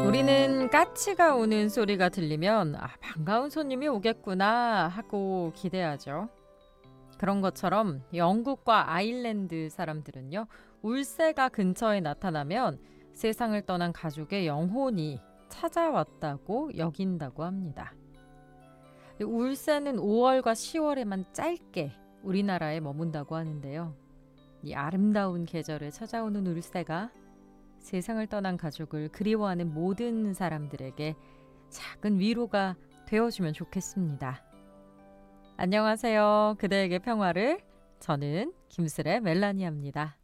우리는 까치가 우는 소리가 들리면 반가운 손님이 오겠구나 하고 기대하죠. 그런 것처럼 영국과 아일랜드 사람들은요, 울새가 근처에 나타나면 세상을 떠난 가족의 영혼이 찾아왔다고 여긴다고 합니다. 울새는 5월과 10월에만 짧게 우리나라에 머문다고 하는데요. 이 아름다운 계절에 찾아오는 울새가 세상을 떠난 가족을 그리워하는 모든 사람들에게 작은 위로가 되어주면 좋겠습니다. 안녕하세요. 그대에게 평화를. 저는 김슬의 멜라니아입니다.